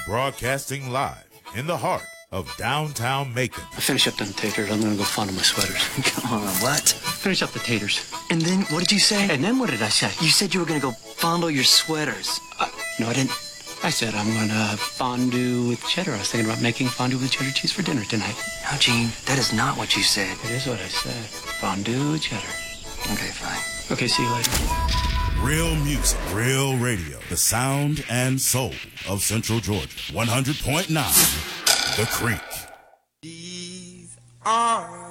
Broadcasting live in the heart of downtown Macon. I finish up them taters. I'm going to go fondle my sweaters. Come on, what? Finish up the taters. And then, what did you say? And then what did I say? You said you were going to go fondle your sweaters. No, I didn't. I said I'm going to fondue with cheddar. I was thinking about making fondue with cheddar cheese for dinner tonight. No, Gene, that is not what you said. It is what I said. Fondue with cheddar. Okay, fine. Okay, see you later. Real music, real radio. The sound and soul of Central Georgia. 100.9 The Creek. These are